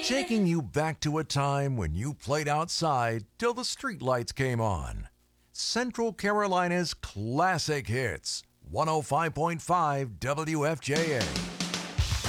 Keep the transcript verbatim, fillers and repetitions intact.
taking you back to a time when you played outside till the streetlights came on. Central Carolina's classic hits, one oh five point five W F J A.